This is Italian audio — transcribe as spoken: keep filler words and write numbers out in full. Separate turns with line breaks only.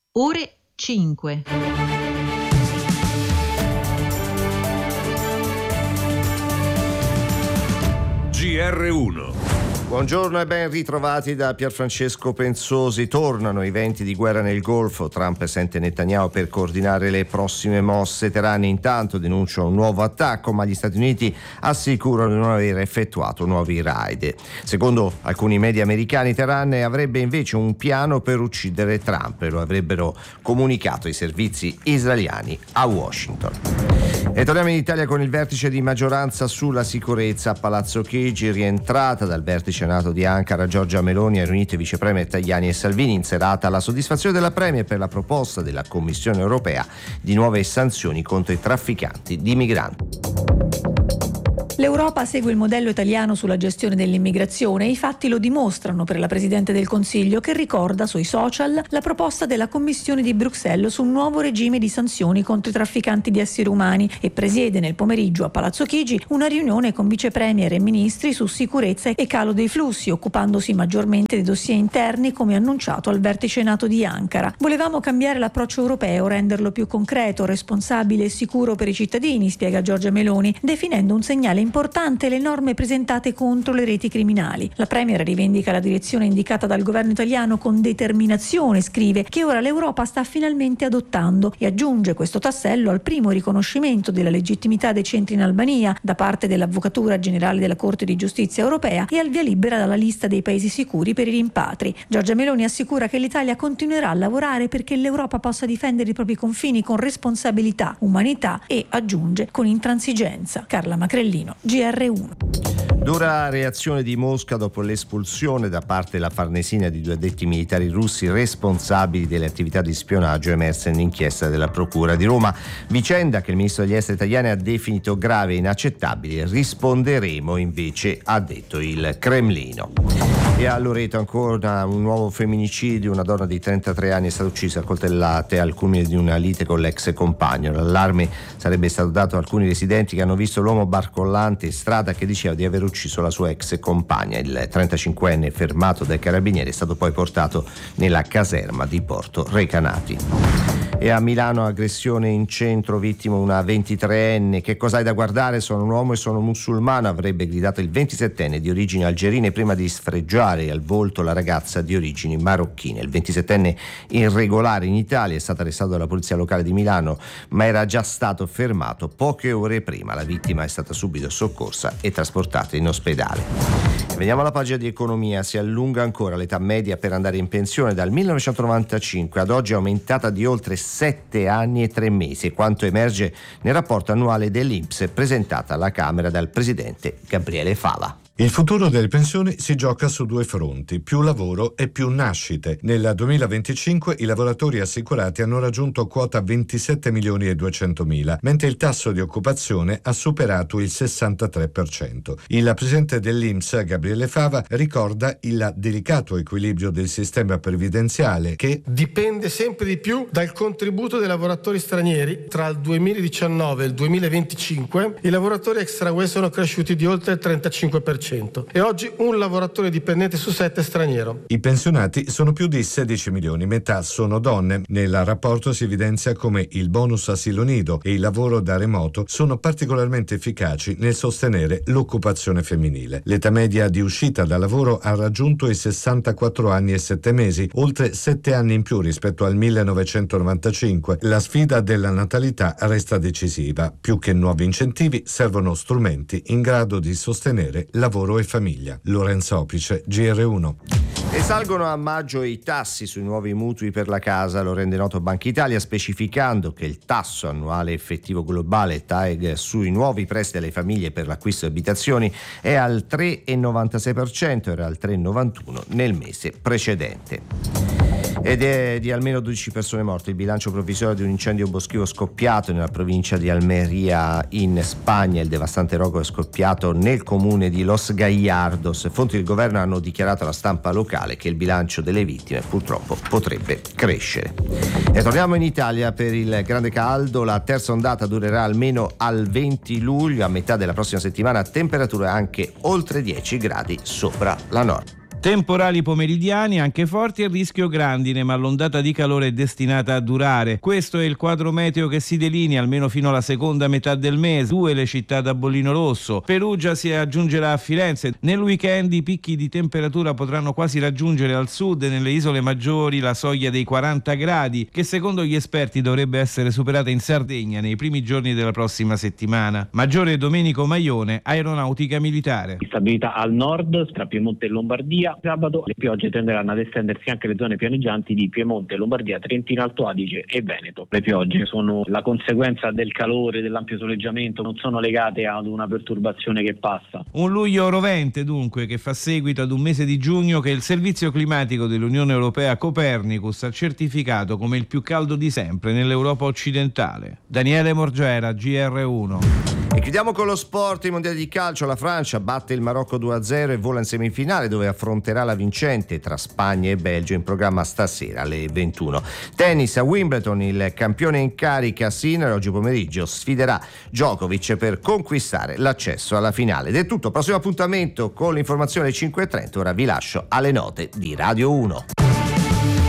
Ore cinque.
G R uno.
Buongiorno e ben ritrovati da Pierfrancesco Pensosi. Tornano i venti di guerra nel Golfo. Trump sente Netanyahu per coordinare le prossime mosse. Teheran intanto denuncia un nuovo attacco, ma gli Stati Uniti assicurano di non aver effettuato nuovi raid. Secondo alcuni media americani, Teheran avrebbe invece un piano per uccidere Trump e lo avrebbero comunicato i servizi israeliani a Washington. E torniamo in Italia con il vertice di maggioranza sulla sicurezza a Palazzo Chigi. Rientrata dal vertice NATO di Ankara, Giorgia Meloni ha riunito i vice premier Tajani e Salvini in serata alla soddisfazione della premier per la proposta della Commissione europea di nuove sanzioni contro i trafficanti di migranti.
L'Europa segue il modello italiano sulla gestione dell'immigrazione e i fatti lo dimostrano per la Presidente del Consiglio, che ricorda sui social la proposta della Commissione di Bruxelles su un nuovo regime di sanzioni contro i trafficanti di esseri umani e presiede nel pomeriggio a Palazzo Chigi una riunione con vice premier e ministri su sicurezza e calo dei flussi, occupandosi maggiormente dei dossier interni come annunciato al vertice NATO di Ankara. Volevamo cambiare l'approccio europeo, renderlo più concreto, responsabile e sicuro per i cittadini, spiega Giorgia Meloni, definendo un segnale importante le norme presentate contro le reti criminali. La Premier rivendica la direzione indicata dal governo italiano con determinazione, scrive, che ora l'Europa sta finalmente adottando, e aggiunge questo tassello al primo riconoscimento della legittimità dei centri in Albania da parte dell'Avvocatura Generale della Corte di Giustizia Europea e al via libera dalla lista dei paesi sicuri per i rimpatri. Giorgia Meloni assicura che l'Italia continuerà a lavorare perché l'Europa possa difendere i propri confini con responsabilità, umanità e, aggiunge, con intransigenza. Carla Macrellino, G R uno.
Dura reazione di Mosca dopo l'espulsione da parte della Farnesina di due addetti militari russi responsabili delle attività di spionaggio emerse nell'inchiesta della Procura di Roma. Vicenda che il ministro degli esteri italiano ha definito grave e inaccettabile. Risponderemo invece, ha detto il Cremlino. E a Loreto ancora un nuovo femminicidio. Una donna di trentatré anni è stata uccisa a coltellate al culmine di una lite con l'ex compagno. L'allarme sarebbe stato dato a alcuni residenti che hanno visto l'uomo barcollante in strada che diceva di aver ucciso la sua ex compagna. Il trentacinquenne, fermato dai carabinieri, è stato poi portato nella caserma di Porto Recanati. E a Milano aggressione in centro, vittima una ventitreenne. Che cos'hai da guardare? Sono un uomo e sono musulmano, avrebbe gridato il ventisettenne di origini algerine prima di sfregiare al volto la ragazza di origini marocchine. Il ventisettenne, irregolare in Italia, è stato arrestato dalla polizia locale di Milano, ma era già stato fermato poche ore prima. La vittima è stata subito soccorsa e trasportata in ospedale. Veniamo alla pagina di economia. Si allunga ancora l'età media per andare in pensione. Dal millenovecentonovantacinque ad oggi è aumentata di oltre sette anni e tre mesi, quanto emerge nel rapporto annuale dell'I N P S presentata alla Camera dal presidente Gabriele Fava.
Il futuro delle pensioni si gioca su due fronti, più lavoro e più nascite. Nel duemilaventicinque i lavoratori assicurati hanno raggiunto quota ventisette milioni e duecentomila, mentre il tasso di occupazione ha superato il sessantatré per cento. Il presidente dell'I N P S, Gabriele Fava, ricorda il delicato equilibrio del sistema previdenziale che
dipende sempre di più dal contributo dei lavoratori stranieri. Tra il duemiladiciannove e il duemilaventicinque i lavoratori extra U E sono cresciuti di oltre il trentacinque per cento. E oggi un lavoratore dipendente su sette è straniero.
I pensionati sono più di sedici milioni, metà sono donne. Nel rapporto si evidenzia come il bonus asilo nido e il lavoro da remoto sono particolarmente efficaci nel sostenere l'occupazione femminile. L'età media di uscita dal lavoro ha raggiunto i sessantaquattro anni e sette mesi, oltre sette anni in più rispetto al millenovecentonovantacinque. La sfida della natalità resta decisiva. Più che nuovi incentivi, servono strumenti in grado di sostenere lavoro e famiglia. Lorenzo Opice, G R uno.
E salgono a maggio i tassi sui nuovi mutui per la casa, lo rende noto Banca Italia, specificando che il tasso annuale effettivo globale T A E G sui nuovi prestiti alle famiglie per l'acquisto di abitazioni è al tre virgola novantasei per cento, era al tre virgola novantuno nel mese precedente. Ed è di almeno dodici persone morte il bilancio provvisorio di un incendio boschivo scoppiato nella provincia di Almeria in Spagna. Il devastante rogo è scoppiato nel comune di Los Gallardos. Fonti del governo hanno dichiarato alla stampa locale che il bilancio delle vittime purtroppo potrebbe crescere. E torniamo in Italia per il grande caldo. La terza ondata durerà almeno al venti luglio. A metà della prossima settimana temperature anche oltre dieci gradi sopra la norma.
Temporali pomeridiani anche forti e rischio grandine, ma l'ondata di calore è destinata a durare. Questo è il quadro meteo che si delinea almeno fino alla seconda metà del mese. Due le città da bollino rosso. Perugia si aggiungerà a Firenze. Nel weekend i picchi di temperatura potranno quasi raggiungere al sud e nelle isole maggiori la soglia dei quaranta gradi, che secondo gli esperti dovrebbe essere superata in Sardegna nei primi giorni della prossima settimana. Maggiore Domenico Maione, Aeronautica Militare.
Stabilità al nord tra Piemonte e Lombardia. Sabato le piogge tenderanno ad estendersi anche alle zone pianeggianti di Piemonte, Lombardia, Trentino Alto Adige e Veneto. Le piogge sono la conseguenza del calore, dell'ampio soleggiamento, non sono legate ad una perturbazione che passa.
Un luglio rovente dunque, che fa seguito ad un mese di giugno che il servizio climatico dell'Unione Europea Copernicus ha certificato come il più caldo di sempre nell'Europa occidentale. Daniele Morgera, G R uno.
E chiudiamo con lo sport, i mondiali di calcio. La Francia batte il Marocco due a zero e vola in semifinale, dove affronterà la vincente tra Spagna e Belgio, in programma stasera alle ventuno. Tennis a Wimbledon, il campione in carica Sinner oggi pomeriggio sfiderà Djokovic per conquistare l'accesso alla finale. Ed è tutto, prossimo appuntamento con l'informazione cinque e trenta. Ora vi lascio alle note di Radio uno.